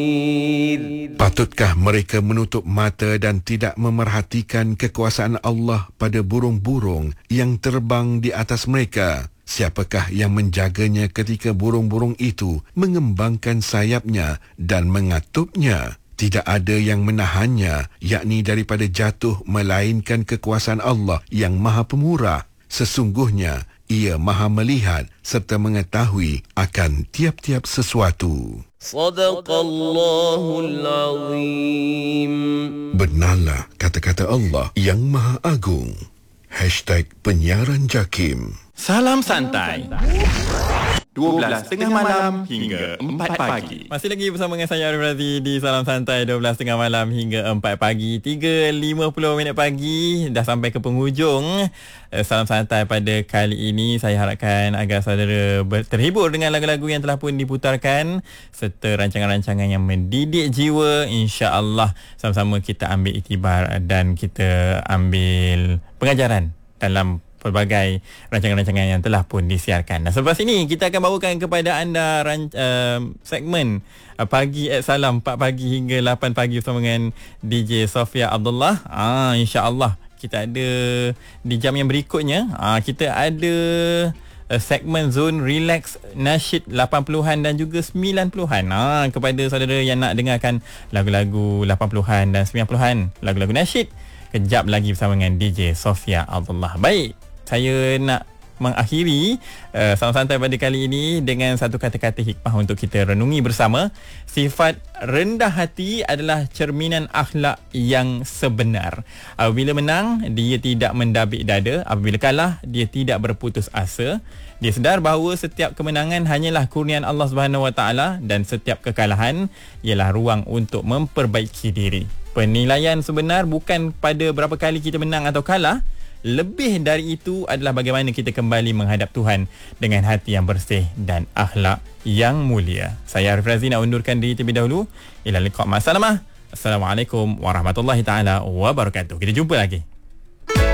Patutkah mereka menutup mata dan tidak memerhatikan kekuasaan Allah pada burung-burung yang terbang di atas mereka? Siapakah yang menjaganya ketika burung-burung itu mengembangkan sayapnya dan mengatupnya? Tidak ada yang menahannya, yakni daripada jatuh, melainkan kekuasaan Allah yang Maha Pemurah. Sesungguhnya, Ia Maha melihat serta mengetahui akan tiap-tiap sesuatu. Sadaqallahul Azim. Benarlah kata-kata Allah yang Maha Agung. #penyiaran JAKIM. Salam santai. 12 tengah malam hingga 4 pagi. Masih lagi bersama dengan saya Arif Razi di Salam Santai 12 tengah malam hingga 4 pagi. 3.50 minit pagi dah sampai ke penghujung Salam Santai pada kali ini. Saya harapkan agar saudara terhibur dengan lagu-lagu yang telah pun diputarkan serta rancangan-rancangan yang mendidik jiwa. InsyaAllah sama-sama kita ambil iktibar dan kita ambil pengajaran dalam pelbagai rancangan-rancangan yang telah pun disiarkan. Dan selepas ini kita akan bawakan kepada anda segmen Pagi at Salam 4 pagi hingga 8 pagi bersama dengan DJ Sofia Abdullah. InsyaAllah kita ada di jam yang berikutnya kita ada segmen Zone Relax Nasyid 80-an dan juga 90-an. Kepada saudara yang nak dengarkan lagu-lagu 80-an dan 90-an, lagu-lagu nasyid, kejap lagi bersama dengan DJ Sofia Abdullah. Baik, saya nak mengakhiri Salam Santai pada kali ini dengan satu kata-kata hikmah untuk kita renungi bersama. Sifat rendah hati adalah cerminan akhlak yang sebenar. Apabila menang, dia tidak mendabik dada. Apabila kalah, dia tidak berputus asa. Dia sedar bahawa setiap kemenangan hanyalah kurniaan Allah Subhanahu Wa Taala dan setiap kekalahan ialah ruang untuk memperbaiki diri. Penilaian sebenar bukan pada berapa kali kita menang atau kalah. Lebih dari itu adalah bagaimana kita kembali menghadap Tuhan dengan hati yang bersih dan akhlak yang mulia. Saya Arif Razi nak undurkan diri terlebih dahulu. Ila liqa' ma'assalamah. Assalamualaikum warahmatullahi taala wabarakatuh. Kita jumpa lagi.